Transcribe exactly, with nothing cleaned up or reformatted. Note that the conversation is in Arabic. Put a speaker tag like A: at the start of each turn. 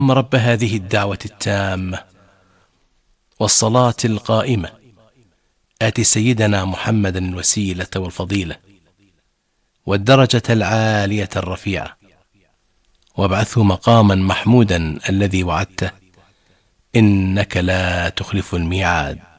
A: رب هذه الدعوة التامة والصلاة القائمة آت سيدنا محمدا الوسيلة والفضيلة والدرجة العالية الرفيعة وابعثه مقاما محمودا الذي وعدته إنك لا تخلف الميعاد.